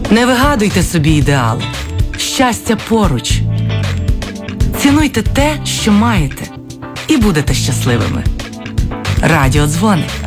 Не вигадуйте собі ідеали. Щастя поруч. Цінуйте те, що маєте, і будете щасливими. Радіодзвоник.